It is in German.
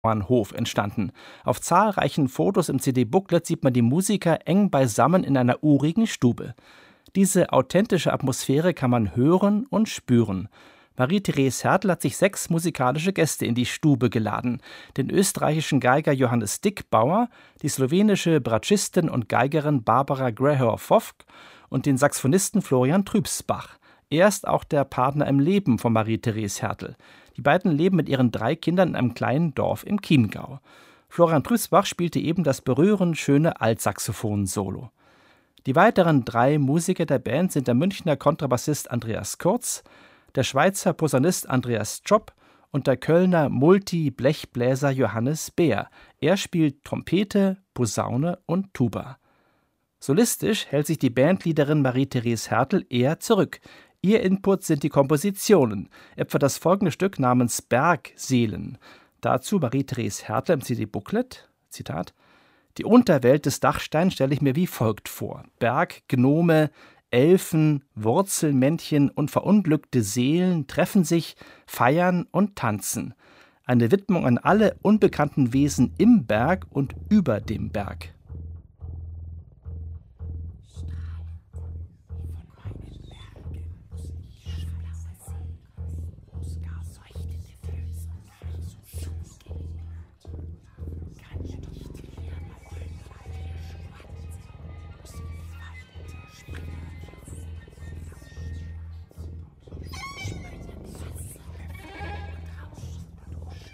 Bauernhof entstanden. Auf zahlreichen Fotos im CD-Booklet sieht man die Musiker eng beisammen in einer urigen Stube. Diese authentische Atmosphäre kann man hören und spüren. Marie-Therese Hertel hat sich 6 musikalische Gäste in die Stube geladen. Den österreichischen Geiger Johannes Dickbauer, die slowenische Bratschistin und Geigerin Barbara Grahor-Vovk und den Saxophonisten Florian Trübsbach. Er ist auch der Partner im Leben von Marie-Therese Hertel. Die beiden leben mit ihren 3 Kindern in einem kleinen Dorf im Chiemgau. Florian Trübsbach spielte eben das berührend schöne Altsaxophon-Solo. Die weiteren 3 Musiker der Band sind der Münchner Kontrabassist Andreas Kurz, der Schweizer Posaunist Andreas Tschopp und der Kölner Multi-Blechbläser Johannes Beer. Er spielt Trompete, Posaune und Tuba. Solistisch hält sich die Bandleaderin Marie-Therese Hertel eher zurück. Ihr Input sind die Kompositionen, etwa das folgende Stück namens Bergseelen. Dazu Marie-Therese Hertel im CD-Booklet, Zitat: Die Unterwelt des Dachsteins stelle ich mir wie folgt vor. Berg, Gnome, Elfen, Wurzelmännchen und verunglückte Seelen treffen sich, feiern und tanzen. Eine Widmung an alle unbekannten Wesen im Berg und über dem Berg.